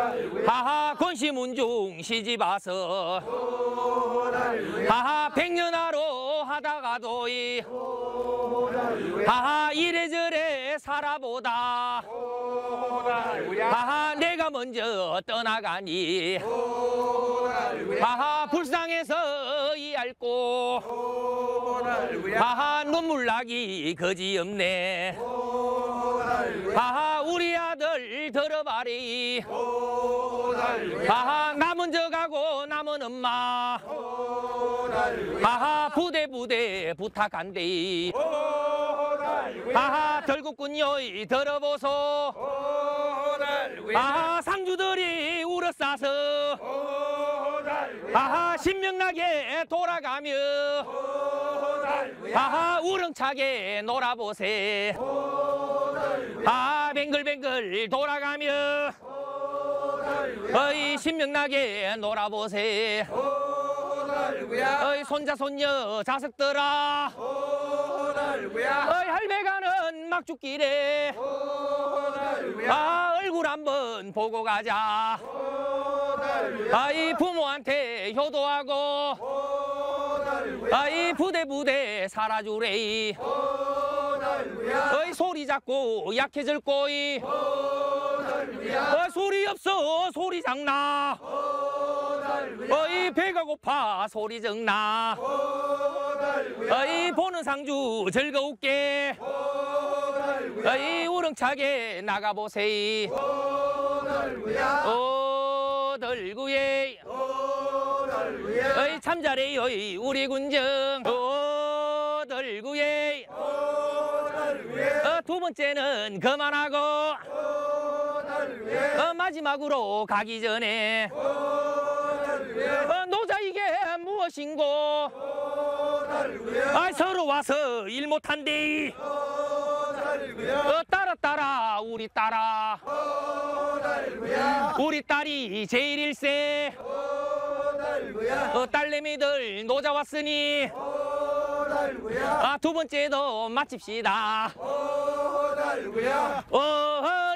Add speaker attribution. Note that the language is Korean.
Speaker 1: 하하 권시문중 시집와서 하하 백년하로 하다가도 하하 이래저래 살아보다 하하 내가 먼저 떠나가니 하하 불쌍해서 이앓고 하하 눈물 나기 거지없네 하하 우리 아들 들어봐리 하하 나 먼저 가고 남은 엄마 하하 부대 부탁한대 하하 덜국군요 들어보소 하하 상주들이 울어싸서 하하 신명나게 돌아가며 하하 우렁차게 놀아보세 하하 뱅글뱅글 돌아가며 어이 신명나게 놀아보세 어이 손자 손녀 자석들아 어이 할배가는 막죽길에 아 얼굴 한번 보고 가자 아이 부모한테 효도하고 아이 부대 살아주래 어이 소리 작고 약해질 꼬이 소리 없어 소리 작나 어이 배가 고파 소리 적나 어이 보는 상주 즐거울게 어이 우렁차게 나가보세요 오덜구예 어이 참 잘해요 우리 군정 오덜구예 두 번째는 그만하고 마지막으로 가기 전에 노자 이게 무엇인고 서로 와서 일 못한대 따라 우리 따라 우리 딸이 제일일세 딸내미들 노자 왔으니 두 번째도 마칩시다